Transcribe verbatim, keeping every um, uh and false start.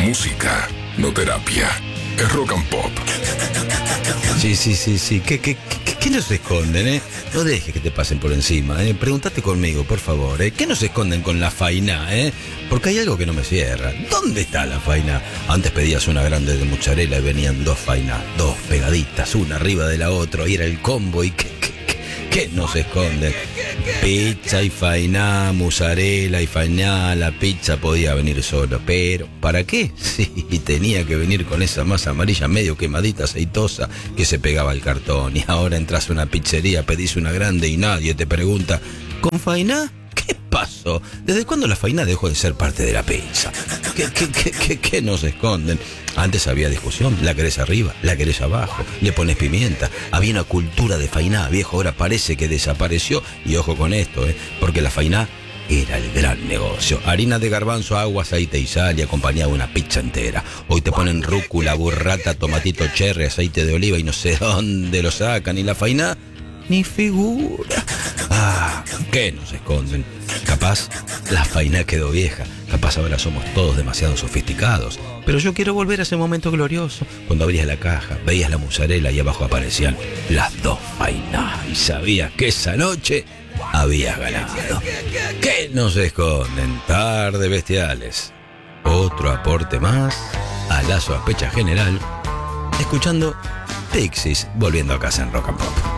música, no terapia. Es Rock and Pop. Sí, sí, sí, sí. ¿Qué, qué, qué, qué nos esconden, eh? No dejes que te pasen por encima, eh. Pregúntate conmigo, por favor, eh. ¿Qué nos esconden con la faina, eh? Porque hay algo que no me cierra. ¿Dónde está la faina? Antes pedías una grande de mozzarella y venían dos fainas, dos pegaditas, una arriba de la otra, y era el combo. ¿Y qué, qué, qué, qué nos esconden? Pizza y faina, mozzarella y faina. La pizza podía venir solo, pero ¿para qué? Sí, tenía que venir con esa masa amarilla medio quemadita, aceitosa, que se pegaba al cartón. Y ahora entras a una pizzería, pedís una grande y nadie te pregunta, ¿con faina? ¿Qué pasó? ¿Desde cuándo la faina dejó de ser parte de la pizza? ¿Qué, qué, qué, qué, qué nos esconden? Antes había discusión, la querés arriba, la querés abajo, le pones pimienta. Había una cultura de fainá, viejo, ahora parece que desapareció. Y ojo con esto, eh, porque la fainá era el gran negocio. Harina de garbanzo, agua, aceite y sal, y acompañaba una pizza entera. Hoy te ponen rúcula, burrata, tomatito cherry, aceite de oliva y no sé dónde lo sacan. Y la fainá, ni figura. Ah, ¿qué nos esconden? Capaz la faina quedó vieja, capaz ahora somos todos demasiado sofisticados. Pero yo quiero volver a ese momento glorioso, cuando abrías la caja, veías la mozzarella y abajo aparecían las dos fainas y sabías que esa noche habías ganado. ¿Qué nos esconden? Tarde bestiales. Otro aporte más a la sospecha general, escuchando Pixies volviendo a casa en Rock and Pop.